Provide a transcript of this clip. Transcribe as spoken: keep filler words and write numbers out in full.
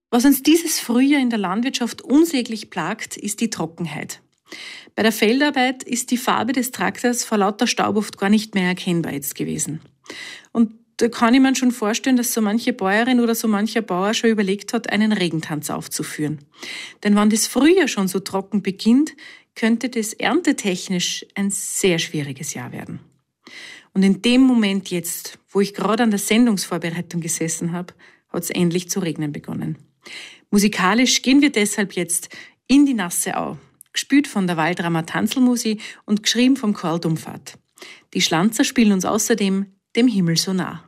Was uns dieses Frühjahr in der Landwirtschaft unsäglich plagt, ist die Trockenheit. Bei der Feldarbeit ist die Farbe des Traktors vor lauter Staub oft gar nicht mehr erkennbar jetzt gewesen. Und da kann ich mir schon vorstellen, dass so manche Bäuerin oder so mancher Bauer schon überlegt hat, einen Regentanz aufzuführen. Denn wenn das Frühjahr schon so trocken beginnt, könnte das erntetechnisch ein sehr schwieriges Jahr werden. Und in dem Moment jetzt, wo ich gerade an der Sendungsvorbereitung gesessen habe, hat es endlich zu regnen begonnen. Musikalisch gehen wir deshalb jetzt in die nasse Au, gespielt von der Waldramer Tanzelmusi und geschrieben vom Karl Dumpfat. Die Schlanzer spielen uns außerdem Dem Himmel so nah.